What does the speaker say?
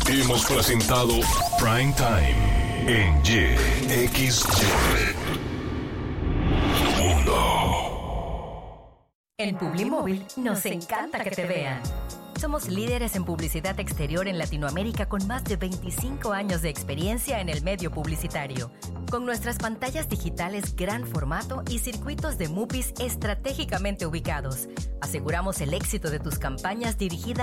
Hemos presentado Prime Time en YXY. En Publimóvil nos encanta que te vean. Somos líderes en publicidad exterior en Latinoamérica con más de 25 años de experiencia en el medio publicitario. Con nuestras pantallas digitales gran formato y circuitos de MUPIs estratégicamente ubicados, aseguramos el éxito de tus campañas dirigidas